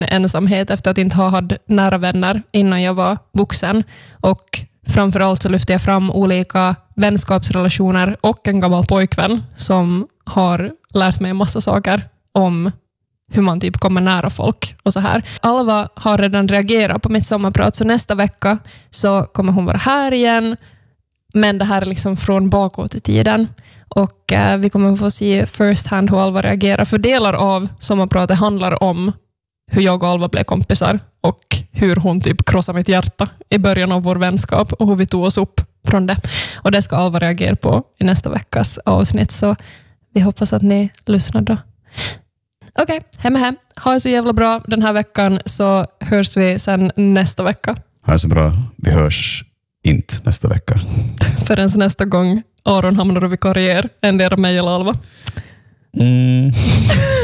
ensamhet efter att inte ha haft nära vänner innan jag var vuxen. Och framförallt så lyfte jag fram olika vänskapsrelationer och en gammal pojkvän som har lärt mig en massa saker om hur man typ kommer nära folk och så här. Alva har redan reagerat på mitt sommarprat, så nästa vecka så kommer hon vara här igen. Men det här är liksom från bakåt i tiden. Och vi kommer få se first hand hur Alva reagerar. För delar av sommarpratet handlar om hur jag och Alva blev kompisar. Och hur hon typ krossade mitt hjärta i början av vår vänskap. Och hur vi tog oss upp från det. Och det ska Alva reagera på i nästa veckas avsnitt. Så vi hoppas att ni lyssnar då. Okej, hem. Ha det så jävla bra den här veckan, så hörs vi sen nästa vecka. Ha det så bra. Vi hörs inte nästa vecka. Förrän nästa gång Aron hamnar och vikarier, endera mig eller Alva.